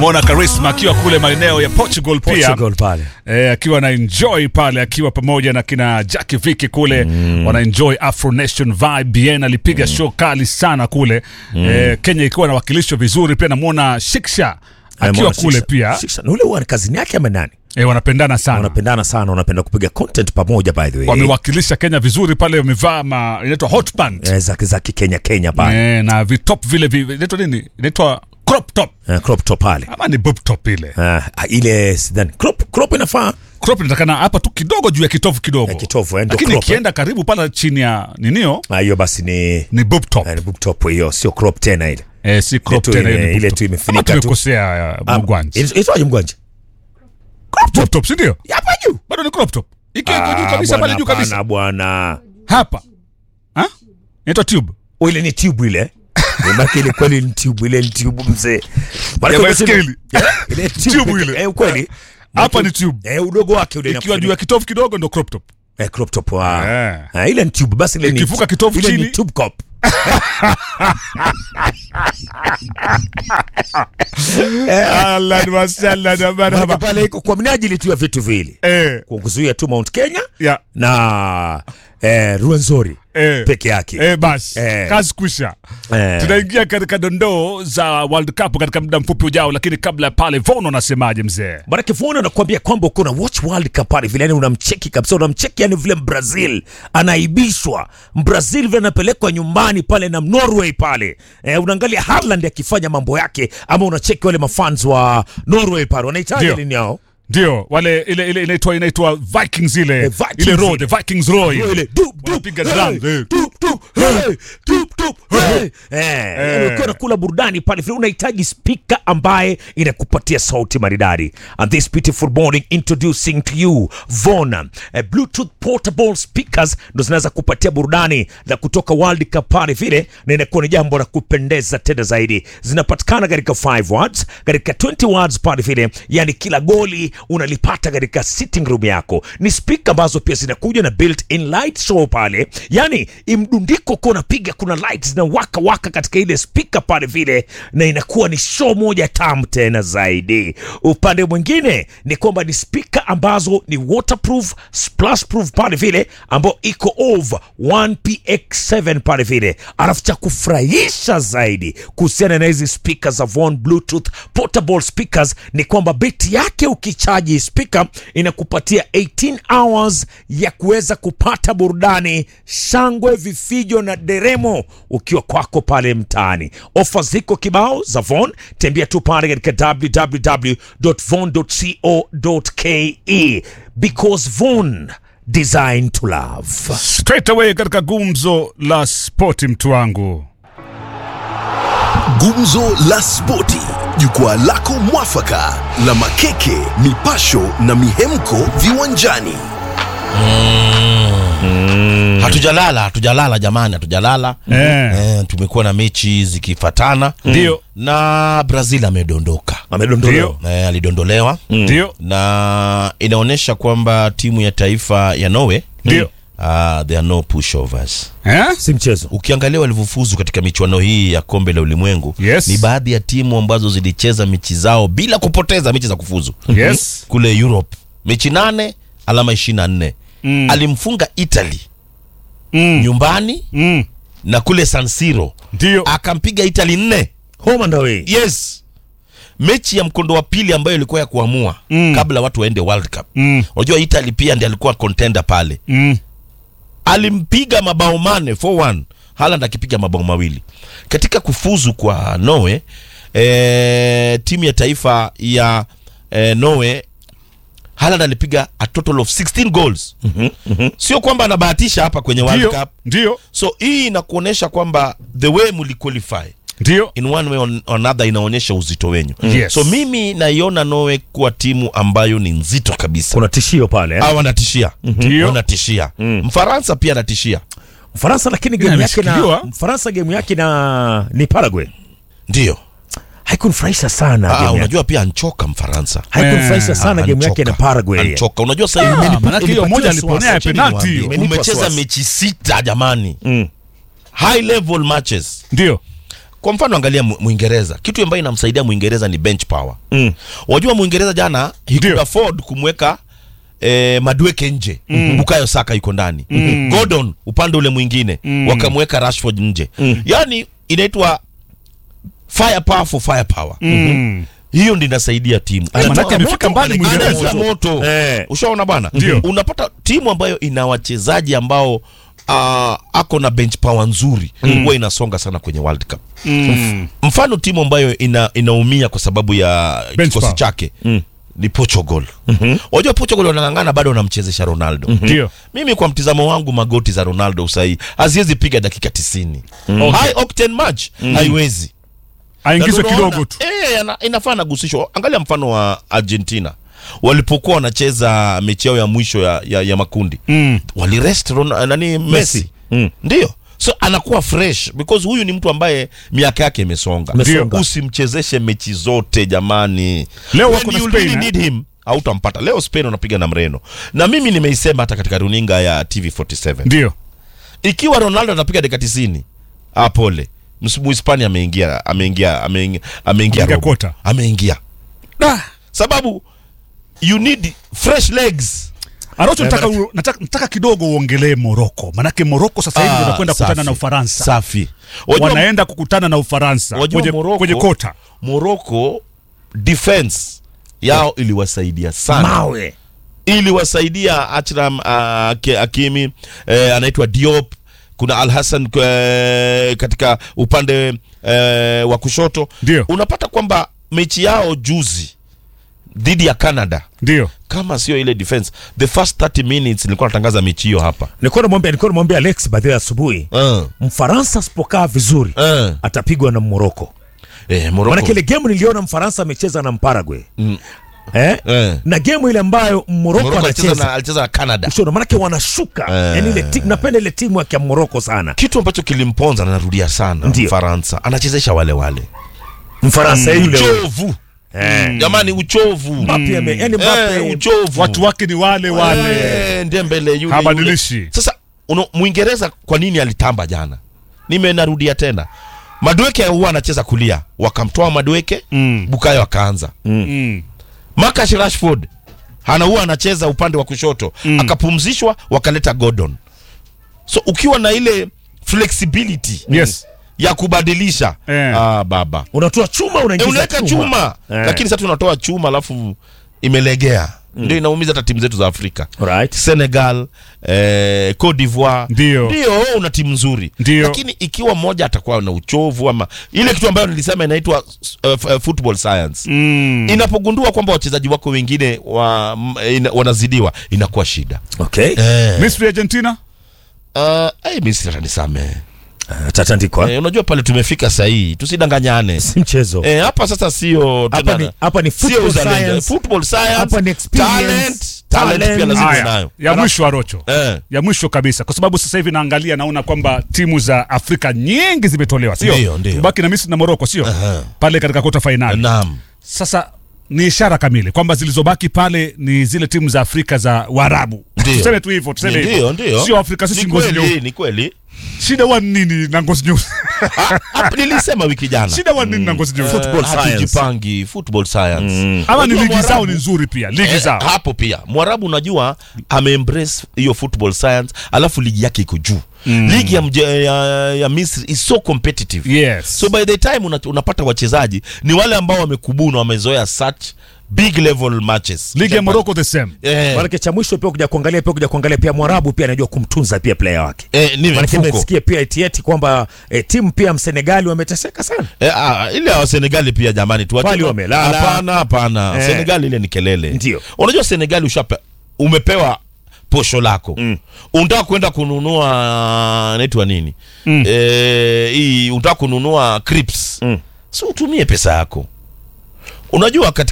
Namwona Charisma akiwa kule maeneo ya Portugal pia. Pale. Akiwa na enjoy pale, akiwa pamoja na kina Jackie Vicky kule. Wana enjoy Afro Nation vibe. Bien alipiga show kali sana kule. Kenya ikiwa na wakilisho vizuri pia. Namwona Shiksha akiwa kule pia. Shiksha, ule huwa kazini yake ama nani? Wanapendana sana. Wanapenda kupiga content pamoja by the way. Wamewakilisha Kenya vizuri pale, wamevaa inaitwa hot pant. Za Kenya pale. Na vitop vile inaitwa nini? Inaitwa crop top. Crop top pale. Ama ni bob top ile. Ile sidhani. Crop inafaa. Crop inatakana hapa tu kidogo juu ya kitovu kidogo. Kitovu ndio crop. Lakini ikienda karibu pala chini ya ninio. Hiyo basi ni bob top. Ni bob top hiyo, sio crop tena ile. Si crop tena ile tu imefunika tu. Tumekosea Mgwanji. Inaitwaje Mgwanji? Crop top si ndio? Hapa juu. Bado ni crop top. Iko juu kabisa pale juu kabisa. Bwana. Hapa. Inaitwa tube. Ile ni tube ile. Mbaki ile kweli ni tube ile, ni tube mzee. Bado baskeli. Ile tube ile. Kweli. Hapa ni tube. Udogo wake ule ikiwa juu ya kitovu kidogo ndo crop top. Crop top. Ile ni tube basi, ile ni ikivuka kitovu chini. Ile ni tube cop. Allah mashallah na marhaba. Pale iko kwa minajili tu ya vitu vile. Kuzuia tu Mount Kenya na Ruenzori peke yake. Basi kazi kwisha. Tunaingia katika dondoo za World Cup katika muda mfupi ujao, lakini kabla pale Vono anasemaje mzee? Bwana Vono anakuambia kwamba uko na watch World Cup pale vile, yani unamcheki kabisa, unamcheki yani vile Brazil anaibishwa, Brazil vile anapelekwa nyumbani pale na Norway pale. Unaangalia Haaland akifanya mambo yake, ama unacheki wale mafans wa Norway pale wanahitaji nini yao? Ndio wale ile inaitwa Vikings ile road, the Vikings road ile piga drum ukiwa kula burudani pale vile, unahitaji speaker ambaye inakupatia sauti maridadi. And this beautiful morning introducing to you Vona Bluetooth portable speakers, ndo zinaweza kupatia burudani na kutoka World Cup pale vile, na inakuwa ni jambo la kupendeza tena zaidi. Zinapatikana katika 5 watts, katika 20 watts pale vile, yani kila goli unalipata katika sitting room yako. Ni speaker ambazo pia zinakuja na built-in light show pale, yani imdundiko kwa unapiga kuna lights na waka katika ile speaker pale vile, na inakuwa ni show moja tamu tena zaidi. Upande mwingine ni kwamba ni speaker ambazo ni waterproof, splash proof pale vile, ambao iko over 1PX7 pale vile. Alafu cha kufurahisha zaidi kuhusiana na hizi speakers za Von Bluetooth portable speakers ni kwamba beti yake ukichaji speaker inakupatia 18 hours ya kuweza kupata burudani, shangwe, vifijo na deremo ukiwa kwako pale mtaani. Ofa ziko kibao za Von, tembea tu pale katika www.von.co.ke because Von design to love. Straight away katika gumzo la spoti mtu wangu. Gumzo la spoti, jukwaa lako mwafaka la makeke, mipasho na mihemko viwanjani. Hatujalala jamani, hatujalala. Tumekuwa na mechi zikifatana. Ndio. Na Brazil amedondolewa. Alidondolewa. Ndio. Na inaonyesha kwamba timu ya taifa ya Norway, ndio, there are no pushovers. Si mchezo. Ukiangalia walivyofuzu katika michuano hii ya kombe la ulimwengu, ni baadhi ya timu ambazo zilicheza mechi zao bila kupoteza mechi za kufuzu. Kule Europe, mechi 8, alama 24. Alimfunga Italy nyumbani na kule San Siro. Ndio. Akampiga Italy 4 home and away. Yes. Mechi ya mkondo wa pili ambayo ilikuwa ya kuamua kabla watu waende World Cup. Unajua Italy pia ndiye alikuwa contender pale. Alimpiga mabao 4-1, Haaland akipiga mabao 2. Katika kufuzu kwa Norway, timu ya taifa ya Norway, Haaland alipiga a total of 16 goals. Sio kwamba anabahatisha hapa kwenye World Cup. Ndio. So hii inakuonesha kwamba the way mliqualify, ndio, in one way or another inaonyesha uzito wenyu. So mimi naiona Norway kuwa timu ambayo ni nzito kabisa. Kuna tishio pale. Wanatishia. Wanatishia. Mfaransa pia anatishia. Mfaransa lakini game yake na Mfaransa game yake na ni Paraguay. Ndio. Haikunifurahisha sana. Unajua pia anchoka Mfaransa. Haikunifurahisha sana game yake na Paraguay. Anchoka. Unajua sasa maana hiyo moja aliponea penalty. Umecheza mechi 6 jamani. High level matches. Ndio. Kwa mfano angalia Muingereza. Kitu ambayo inamsaidia Muingereza ni bench power. Wajua Muingereza jana he could afford kumweka Madueke nje. Bukayo Saka yuko ndani. Gordon upande ule mwingine wakamweka Rashford nje. Yani inaitwa firepower for firepower. Hiyo ndio inasaidia timu. Manake amefika mbali Muingereza moto. Ushaona bwana? Unapata timu ambayo ina wachezaji ambao ako na bench power nzuri huwa inasonga sana kwenye World Cup. Mfano timu ambayo inaumia kwa sababu ya kikosi chake ni Portugal. Wajua Portugal wanangangana bado wanamchezesha Ronaldo. Ndio. Mimi kwa mtizamo wangu magoti za Ronaldo sahi haziwezi piga dakika 90. High octane match haiwezi. Aingize kidogo tu. Inafaa nagusishwa. Angalia mfano wa Argentina. Walipokuwa wanacheza mechi yao ya mwisho ya makundi. Walirest Messi. Ndio. So anakuwa fresh because huyu ni mtu ambaye miaka yake imesonga. Usimchezeshe mechi zote jamani. Leo wako na Spain. Need him. Hautampata. Leo Spain wanapiga na Mreno. Na mimi nimeisema hata katika runinga ya TV47. Ndio. Ikiwa Ronaldo anapiga dakika 90, pole. Hispania ameingia kota. Ameingia. Sababu you need fresh legs. Arocho nataka kidogo uongelee Morocco. Manake Morocco sasa hivi wanakwenda kukutana na Ufaransa. Safi. Wanaenda kukutana na Ufaransa kwenye kota. Morocco defense yao iliwasaidia sana. Mawe. Iliwasaidia Achraf Hakimi, anaitwa Diop, kuna Al Hassan katika upande wa kushoto. Unapata kwamba mechi yao juzi dhidi ya Canada. Ndio. Kama sio ile defense, the first 30 minutes nilikuwa natangaza mechi hiyo hapa. Nilikuwa namwambia Alex baadaye asubuhi. Mfaransa asipokaa vizuri atapigwa na Morocco. Maana ile game niliona Mfaransa amecheza na Paraguay. Na game ile ambayo Morocco alicheza na Canada. Ushaona maana wanashuka. Yaani ile timu napenda ile timu ya Morocco sana. Kitu ambacho kilimponza na narudia sana Mfaransa. Anachezesha wale. Mfaransa yule. Uchovu. Jamani uchovu. Mbappe uchovu. Watu wake ni wale. Ndembele yule. Habadilishi. Sasa Muingereza kwa nini alitamba jana? Narudia tena. Madueke huwa anacheza kulia. Wakamtoa Madueke, Bukayo akaanza. Marcus Rashford huwa anacheza upande wa kushoto. Akapumzishwa wakaleta Gordon. So ukiwa na ile flexibility ya kubadilisha baba. Unatoa chuma unaingiza chuma. Lakini sasa tunatoa chuma alafu imelegea. Ndio inaumiza hata timu zetu za Afrika. Senegal, Cote d'Ivoire. Ndio una timu nzuri. Lakini ikiwa mmoja atakuwa na uchovu ama ile kitu ambayo nilisema inaitwa football science. Inapogundua kwamba wachezaji wako wengine wanazidiwa inakuwa shida. Misri Argentina? Misri atanisame. Tatandikwa. Unajua pale tumefika sahihi, tusidanganyane. Si mchezo. Hapa sasa sio hapa ni football science. Football science. Hapa ni experience. Talent pia lazima nayo. Ya mwisho Arocho. Ya mwisho kabisa kwa sababu sasa hivi naona kwamba timu za Afrika nyingi zimetolewa, sio? Baki na Misri na Morocco, sio? Pale katika quarter final. Naam. Sasa ni ishara kamili kwamba zilizobaki pale ni zile timu za Afrika za Waarabu. Tuseme tu hivyo, Ndio. Sio Afrika sisi ngozi nyeusi. Ni kweli. Shida wa nini na ngozi nyeusi? Nilisema wiki jana. Shida wa nini na ngozi nyeusi? Football science. Football science. Ama ni ligi zao ni nzuri pia. Ligi zao. Hapo pia. Mwarabu unajua ameembrace hiyo football science, alafu ligi yake iko juu. Ligi ya Misri is so competitive. So by the time unapata wachezaji ni wale ambao wamekubuna, wamezoea such big level matches. Ligi ya Morocco the same. Maana cha mwisho pia kuja kuangalia pia Mwarabu pia anajua kumtunza pia player wake. Maana nimesikia pia eti kwamba timu pia Msenegali wameteseka sana. Ile wa Senegali pia jamani tu hapana. Senegali ile ni kelele. Ndio. Unajua Senegali umepewa posho lako. Unataka kwenda kununua inaitwa nini? Unataka kununua crips. So utumie pesa yako. Unajua